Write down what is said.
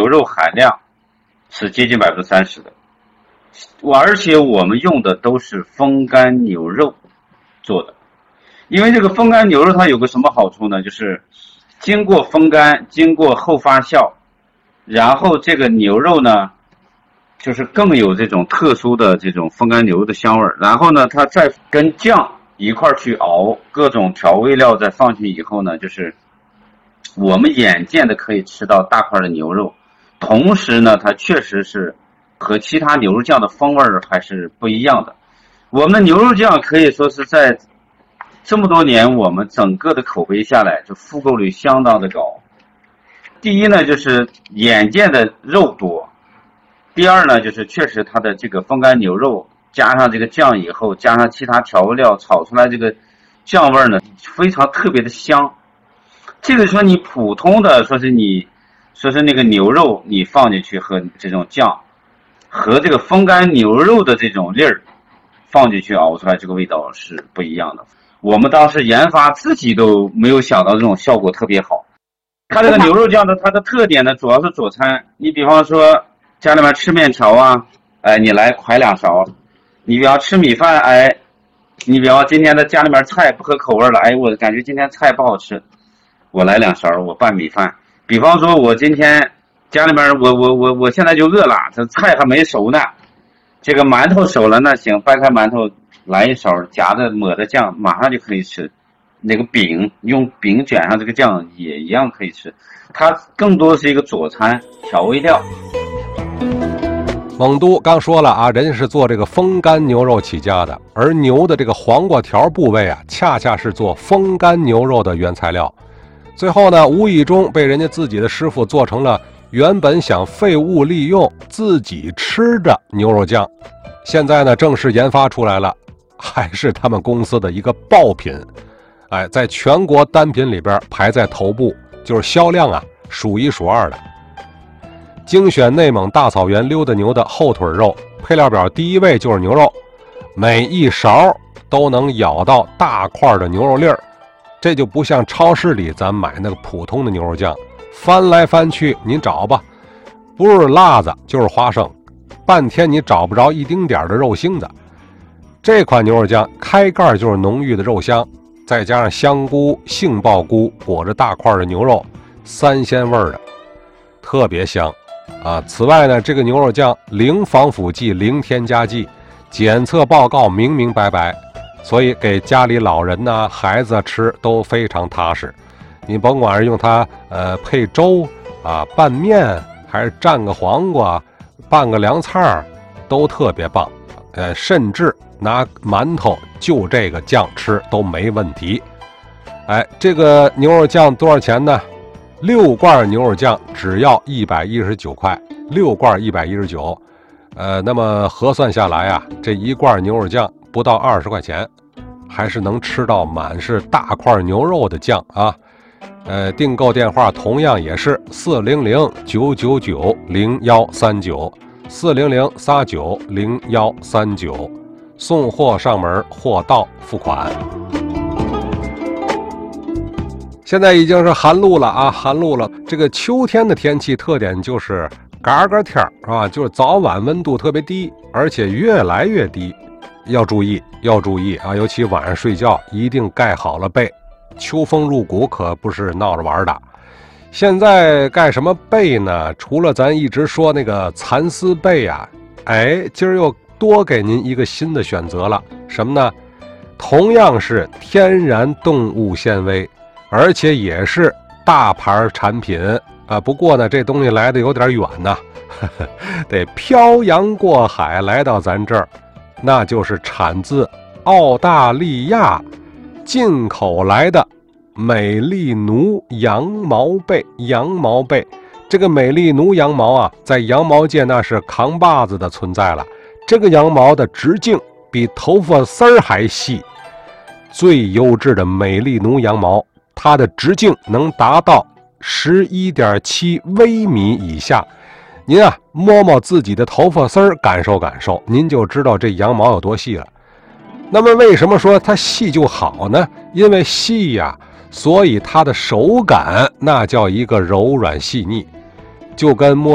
牛肉含量是接近30%的。而且我们用的都是风干牛肉做的，因为这个风干牛肉它有个什么好处呢？就是经过风干，经过后发酵，然后这个牛肉呢，就是更有这种特殊的这种风干牛肉的香味，然后呢，它再跟酱一块去熬，各种调味料再放进去以后呢，就是我们眼见的可以吃到大块的牛肉，同时呢，它确实是和其他牛肉酱的风味还是不一样的。我们的牛肉酱可以说是在这么多年我们整个的口碑下来，就复购率相当的高。第一呢，就是眼见的肉多；第二呢，就是确实它的这个风干牛肉加上这个酱以后，加上其他调味料炒出来这个酱味呢，非常特别的香。这个说你普通的说是那个牛肉你放进去和这种酱，和这个风干牛肉的这种粒儿放进去熬出来，这个味道是不一样的。我们当时研发自己都没有想到这种效果特别好。它这个牛肉酱的它的特点呢，主要是佐餐。你比方说家里面吃面条啊，你来㧟2勺；你比方吃米饭，你比方今天的家里面菜不合口味了，我感觉今天菜不好吃，我来2勺，我拌米饭。比方说我今天家里面我现在就饿了，这菜还没熟呢，这个馒头熟了，那行，掰开馒头来1勺，夹着抹的酱，马上就可以吃。那个饼用饼卷上这个酱也一样可以吃，它更多是一个佐餐调味料。 蒙都刚说了啊，人家是做这个风干牛肉起家的，而牛的这个黄瓜条部位啊，恰恰是做风干牛肉的原材料。最后呢，无意中被人家自己的师傅做成了原本想废物利用自己吃的牛肉酱，现在呢正式研发出来了，还是他们公司的一个爆品。在全国单品里边排在头部，就是销量啊数1数2的。精选内蒙大草原溜达牛的后腿肉，配料表第1位就是牛肉，每1勺都能咬到大块的牛肉粒儿。这就不像超市里咱买那个普通的牛肉酱，翻来翻去您找吧，不是辣子就是花生，半天你找不着一丁点的肉腥的。这款牛肉酱开盖就是浓郁的肉香，再加上香菇、杏鲍菇裹着大块的牛肉，3鲜味的，特别香啊！此外呢，这个牛肉酱零防腐剂、零添加剂，检测报告明明白白，所以给家里老人呐、孩子吃都非常踏实。你甭管是用它配粥啊、拌面，还是蘸个黄瓜、拌个凉菜，都特别棒。甚至拿馒头就这个酱吃都没问题。这个牛肉酱多少钱呢？6罐牛肉酱只要119块，6罐119。那么核算下来啊，这1罐牛肉酱不到20块钱，还是能吃到满是大块牛肉的酱啊。订购电话同样也是400-999-0139，400-39-0139，送货上门，货到付款。现在已经是寒露了啊，寒露了。这个秋天的天气特点就是嘎嘎天是吧？就是早晚温度特别低，而且越来越低，要注意啊！尤其晚上睡觉一定盖好了被，秋风入骨可不是闹着玩的。现在盖什么被呢？除了咱一直说那个蚕丝被啊，今儿又多给您一个新的选择了，什么呢？同样是天然动物纤维，而且也是大牌产品啊。不过呢，这东西来的有点远呐，得漂洋过海来到咱这儿，那就是产自澳大利亚进口来的美丽奴羊毛被。这个美丽奴羊毛啊，在羊毛界那是扛把子的存在了。这个羊毛的直径比头发丝儿还细，最优质的美丽奴羊毛，它的直径能达到11.7微米以下。您啊，摸摸自己的头发丝儿，感受感受，您就知道这羊毛有多细了。那么为什么说它细就好呢？因为细呀，所以它的手感那叫一个柔软细腻，就跟摸